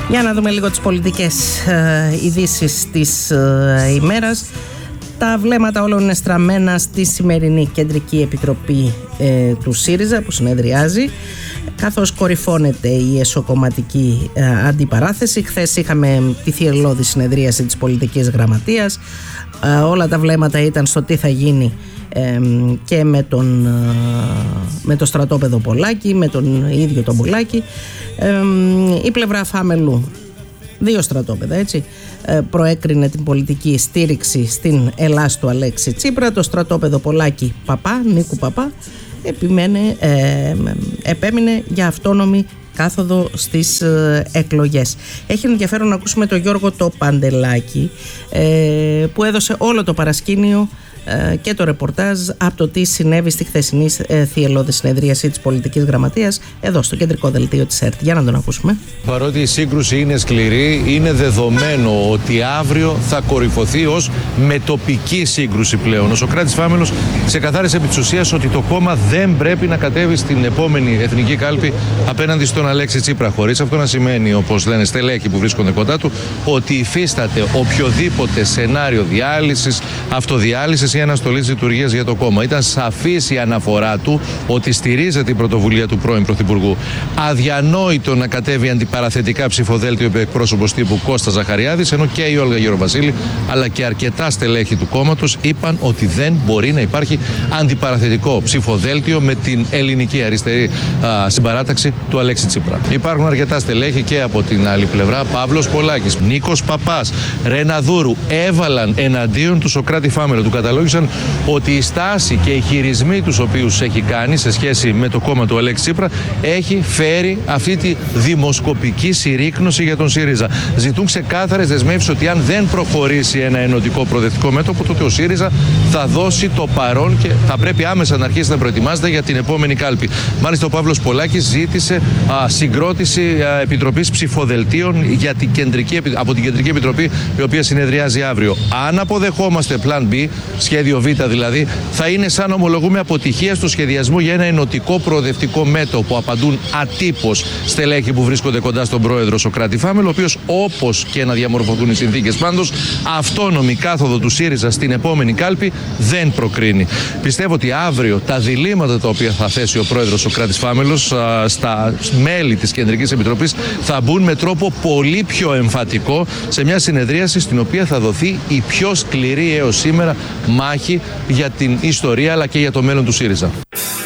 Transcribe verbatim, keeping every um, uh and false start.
Για να δούμε λίγο τις πολιτικές ε, ειδήσεις της ε, ημέρας. Τα βλέμματα όλων είναι στραμμένα στη σημερινή Κεντρική Επιτροπή ε, του ΣΥΡΙΖΑ που συνεδριάζει, καθώς κορυφώνεται η εσωκομματική ε, αντιπαράθεση. Χθες είχαμε τη θυελλώδη συνεδρίαση της πολιτικής γραμματείας. Ε, όλα τα βλέμματα ήταν στο τι θα γίνει ε, και με τον, ε, με το στρατόπεδο Πολάκη, με τον ίδιο τον Πολάκη. Ε, η πλευρά Φάμελου, δύο στρατόπεδα έτσι, προέκρινε την πολιτική στήριξη στην Ελλάς του Αλέξη Τσίπρα. Το στρατόπεδο Πολάκη Παπά, Νίκου Παπά, επιμένε, ε, επέμεινε για αυτόνομη κάθοδο στις ε, εκλογές. Έχει ενδιαφέρον να ακούσουμε τον Γιώργο το Παντελάκη, ε, που έδωσε όλο το παρασκήνιο ε, και το ρεπορτάζ από το τι συνέβη στη χθεσινή ε, θυελλώδη συνεδρίαση της πολιτικής γραμματείας εδώ στο κεντρικό δελτίο της ΕΡΤ. Για να τον ακούσουμε. Παρότι η σύγκρουση είναι σκληρή, είναι δεδομένο ότι αύριο θα κορυφωθεί ως μετοπική σύγκρουση πλέον. Ο Σωκράτης Φάμελος ξεκαθάρισε επί της ουσίας ότι το κόμμα δεν πρέπει να κατέβει στην επόμενη εθνική κάλπη απέναντι στον Αλέξη Τσίπρα. Χωρίς αυτό να σημαίνει, όπως λένε στελέχοι που βρίσκονται κοντά του, ότι υφίσταται οποιοδήποτε σενάριο διάλυσης, αυτοδιάλυσης ή αναστολής λειτουργίας για το κόμμα. Ήταν σαφής η αναφορά του ότι στηρίζεται την πρωτοβουλία του πρώην Πρωθυπουργού. Αδιανόητο να κατέβει αντιπαραθετικά ψηφοδέλτιο επί εκπρόσωπος τύπου Κώστα Ζαχαριάδης, ενώ και η Όλγα Γεροβασίλη αλλά και αρκετά στελέχη του κόμματος είπαν ότι δεν μπορεί να υπάρχει αντιπαραθετικό ψηφοδέλτιο με την ελληνική αριστερή α, συμπαράταξη του Αλέξη Τσίπρα. Υπάρχουν αρκετά στελέχη και από την άλλη πλευρά. Παύλος Πολάκης, Νίκος Παπάς, Ρένα Δούρου έβαλαν εναντίον του Σωκράτη Φάμελο. Του καταλόγησαν ότι η στάση και οι χειρισμοί τους οποίους έχει κάνει σε σχέση με το κόμμα του Αλέξη Τσίπρα έχει φέρει αυτή τη δημοσκοπική συρρίκνωση για τον ΣΥΡΙΖΑ. Ζητούν ξεκάθαρες δεσμεύσεις ότι αν δεν προχωρήσει ένα ενωτικό προοδευτικό μέτωπο, τότε ο ΣΥΡΙΖΑ θα δώσει το παρόν και θα πρέπει άμεσα να αρχίσει να προετοιμάζεται για την επόμενη κάλπη. Μάλιστα, ο Παύλος Πολάκης ζήτησε α, συγκρότηση α, επιτροπής ψηφοδελτίων για την κεντρική, από την Κεντρική Επιτροπή, η οποία συνεδριάζει αύριο. Αν αποδεχόμαστε πλάν B, σχέδιο Β δηλαδή, θα είναι σαν να ομολογούμε αποτυχία στο σχεδιασμό για ένα ενωτικό προοδευτικό μέτωπο. Απαντούν ατύπως στελέχοι που βρίσκονται κοντά στον πρόεδρο Σωκράτη Φάμελο, ο οποίος, όπως και να διαμορφωθούν οι συνθήκες πάντως, αυτόνομη κάθοδο του ΣΥΡΙΖΑ στην επόμενη κάλπη δεν προκρίνει. Πιστεύω ότι αύριο τα διλήμματα τα οποία θα θέσει ο πρόεδρος Σωκράτης Φάμελος α, στα μέλη της Κεντρικής Επιτροπής θα μπουν με τρόπο πολύ πιο εμφατικό σε μια συνεδρίαση στην οποία θα δοθεί η πιο σκληρή έως σήμερα μάχη για την ιστορία αλλά και για το μέλλον του ΣΥΡΙΖΑ.